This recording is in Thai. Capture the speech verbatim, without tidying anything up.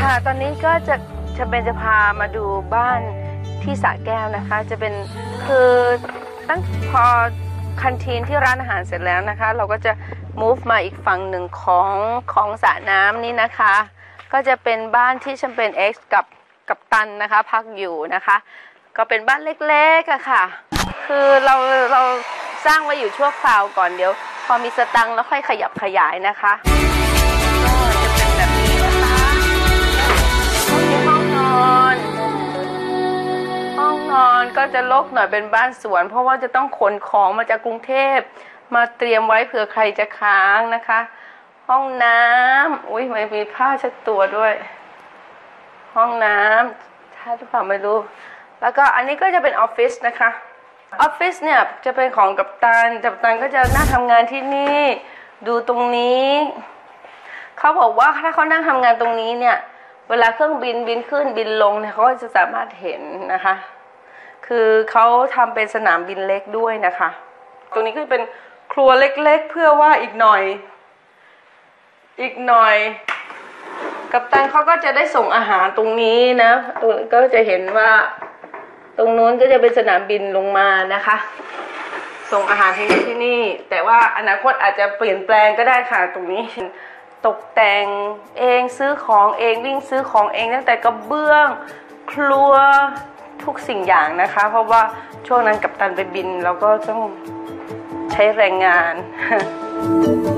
ค่ะตอนนี้ก็จะจะเป็นจะพามาดูบ้านที่สระแก้วนะคะจะเป็นคือตั้งพอคันทีนที่ร้านอาหารเสร็จแล้วนะคะเราก็จะ move มาอีกฝั่งหนึ่งของของสระน้ำนี่นะคะก็จะเป็นบ้านที่ฉันเป็น X กับกับตันนะคะพักอยู่นะคะก็เป็นบ้านเล็กๆอะค่ะคือเราเราสร้างไว้อยู่ชั่วคราวก่อนเดี๋ยวพอมีสตังค์แล้วค่อยขยับขยายนะคะก็จะเป็นแบบนี้นะคะห้องนอนห้องนอนก็จะรกหน่อยเป็นบ้านสวนเพราะว่าจะต้องขนของมาจากกรุงเทพมาเตรียมไว้เผื่อใครจะค้างนะคะห้องน้ำอุ้ยไม่มีผ้าเช็ดตัวด้วยห้องน้ำถ้าทุกคนไม่รู้แล้วก็อันนี้ก็จะเป็นออฟฟิศนะคะออฟฟิศเนี่ยจะเป็นของกัปตันกัปตันก็จะนั่งทำงานที่นี่ดูตรงนี้เขาบอกว่าถ้าเขานั่งทำงานตรงนี้เนี่ยเวลาเครื่องบินบินขึ้นบินลงเนี่ยเขาก็จะสามารถเห็นนะคะคือเขาทำเป็นสนามบินเล็กด้วยนะคะตรงนี้ก็เป็นครัวเล็กๆเพื่อว่าอีกหน่อยอีกหน่อยกัปตันเขาก็จะได้ส่งอาหารตรงนี้นะตรงก็จะเห็นว่าตรงนู้นก็จะเป็นสนามบินลงมานะคะส่งอาหารที่นี่ที่นี่แต่ว่าอนาคตอาจจะเปลี่ยนแปลงก็ได้ค่ะตรงนี้ตกแต่งเองซื้อของเองวิ่งซื้อของเองตั้งแต่กระเบื้องครัวทุกสิ่งอย่างนะคะเพราะว่าช่วงนั้นกัปตันไปบินเราก็ต้องใช้แรงงาน